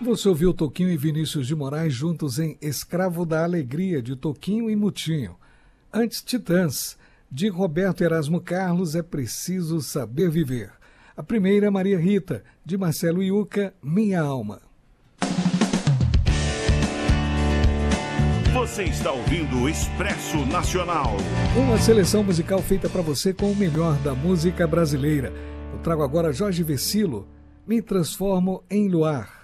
você ouviu Toquinho e Vinícius de Moraes juntos em Escravo da Alegria, de Toquinho e Mutinho. Antes, Titãs, de Roberto Erasmo Carlos, É Preciso Saber Viver. A primeira, Maria Rita, de Marcelo Iuca, Minha Alma. Você está ouvindo o Expresso Nacional. Uma seleção musical feita para você com o melhor da música brasileira. Eu trago agora Jorge Vecilo, Me Transformo em Luar.